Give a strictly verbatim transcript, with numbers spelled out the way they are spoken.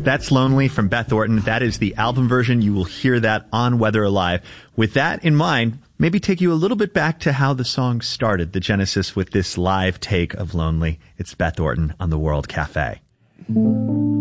That's Lonely from Beth Orton. That is the album version. You will hear that on Weather Alive. With that in mind, maybe take you a little bit back to how the song started, the genesis with this live take of Lonely. It's Beth Orton on the World Cafe.